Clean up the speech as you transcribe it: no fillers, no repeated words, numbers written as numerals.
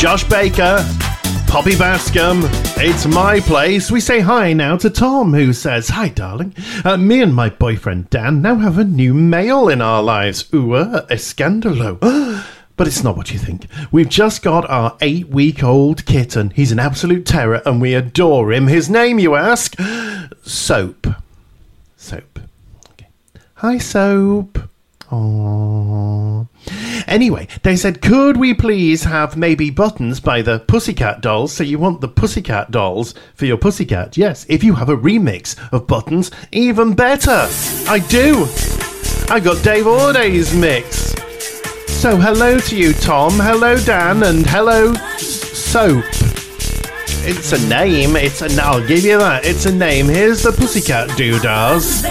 Josh Baker, Poppy Bascom, it's my place. We say hi now to Tom, who says, "Hi, darling. Me and my boyfriend Dan now have a new male in our lives. Ooh, escandalo." But it's not what you think. We've just got our 8-week-old kitten. He's an absolute terror, and we adore him. His name, you ask? Soap. Soap. Okay. Hi, Soap. Aww. Anyway, they said, could we please have maybe buttons by the Pussycat Dolls? So you want the Pussycat Dolls for your pussycat? Yes. If you have a remix of buttons, even better. I do. I got Dave Orday's mix. So hello to you, Tom. Hello, Dan. And hello, Soap. It's a name. I'll give you that. It's a name. Here's the Pussycat Doodahs.